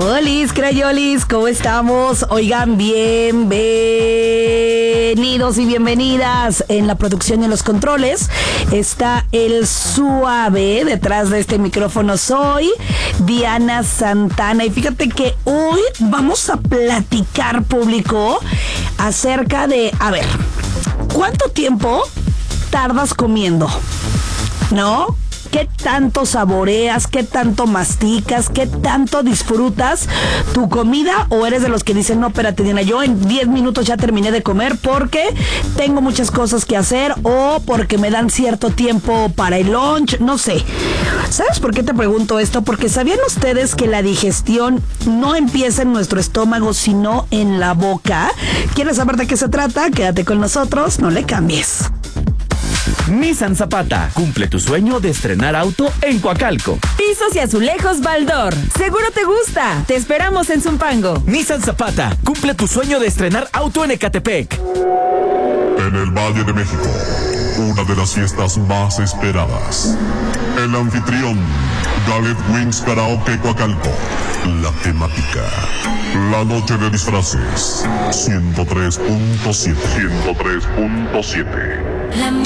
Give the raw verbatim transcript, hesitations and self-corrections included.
Olis, crayolis, ¿cómo estamos? Oigan, bienvenidos y bienvenidas. En la producción y en los controles está el Suave. Detrás de este micrófono soy Diana Santana. Y fíjate que hoy vamos a platicar, público, acerca de, a ver, ¿cuánto tiempo tardas comiendo? ¿No? ¿Qué tanto saboreas? ¿Qué tanto masticas? ¿Qué tanto disfrutas tu comida? ¿O eres de los que dicen, no, espérate, Diana, yo en diez minutos ya terminé de comer porque tengo muchas cosas que hacer o porque me dan cierto tiempo para el lunch? No sé. ¿Sabes por qué te pregunto esto? Porque ¿sabían ustedes que la digestión no empieza en nuestro estómago, sino en la boca? ¿Quieres saber de qué se trata? Quédate con nosotros, no le cambies. Nissan Zapata, cumple tu sueño de estrenar auto en Coacalco. Pisos y azulejos Baldor, seguro te gusta. Te esperamos en Zumpango. Nissan Zapata, cumple tu sueño de estrenar auto en Ecatepec. En el Valle de México, una de las fiestas más esperadas. El anfitrión, Gallet Wings Karaoke Coacalco. La temática, la noche de disfraces. ciento tres punto siete. ciento tres punto siete.